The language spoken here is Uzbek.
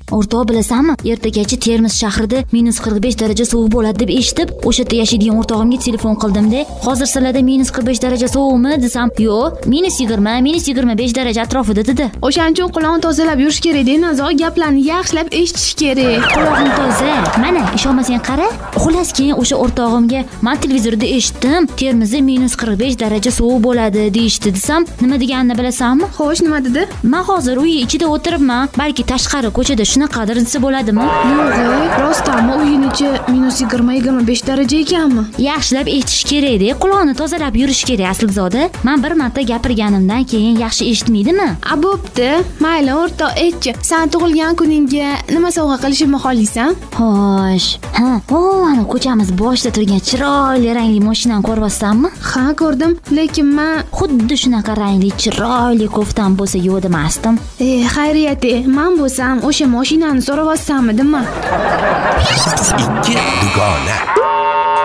O'rtoq, bilasanmi? Ertagacha Termiz shahrida -45 daraja sovuq bo'ladi deb eshitib, o'sha yerda yashaydigan o'rtog'imga telefon qildim-da, hozir sizlarda -45 daraja sovuqmi desam, yo'q, -20, -25 daraja atrofida dedi. O'shaning uchun quloqni tozalab yurish kerak-da, Nazo, gaplarni yaxshilab eshitish kerak. Quloqim toza. Mana, ishonmasang qara. Xullas keyin o'sha o'rtog'imga men televizorda eshitdim, Termizda -45 daraja sovuq bo'ladi deyishdi desam, nima deganini bilasanmi? Xo'sh, nima dedi? Men hozir uy ichida o'tiribman, balki tashqari ko'chada shunaqadir desa bo'ladimi? Yo'q, rostdanmi uyning ichi -20-25 daraja ekanmi? Yaxshilab eshitish kerak-da, quloqni tozalab yurish kerak aslzoda. Men bir marta gapirganimdan keyin yaxshi eshitmaydimi? Bo'pti, mayli o'rtoq, aytchi. Sen tug'ilgan kuningga nima sovg'a qilishimni xohlaysan? Xo'sh. Ana ko'chamiz boshida turgan chiroyli rangli mashinani ko'ryapsanmi? Ha, ko'rdim, lekin men xuddi shunaqa rangli chiroyli koftam bo'lsa yo'q demasdim. Xayriyat, men bo'lsam o'sha mashinani so'rayapsanmi, dema. Ikki dugona.